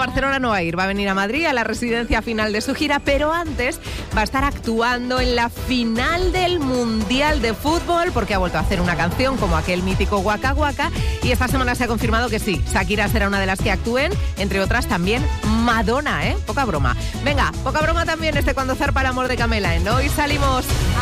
Barcelona no va a ir, va a venir a Madrid a la residencia final de su gira, pero antes va a estar actuando en la final del Mundial de Fútbol porque ha vuelto a hacer una canción como aquel mítico Waka Waka y esta semana se ha confirmado que sí, Shakira será una de las que actúen, entre otras también Madonna, ¿eh? Poca broma. Venga, poca broma también Cuando zarpa el amor de Camela, ¿eh? Hoy salimos